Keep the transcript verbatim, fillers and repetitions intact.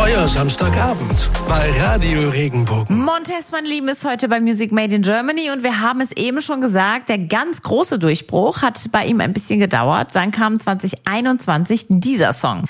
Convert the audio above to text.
Euer Samstagabend bei Radio Regenbogen. Montez van Lieben ist heute bei Music Made in Germany und wir haben es eben schon gesagt, der ganz große Durchbruch hat bei ihm ein bisschen gedauert. Dann kam zwanzig einundzwanzig dieser Song.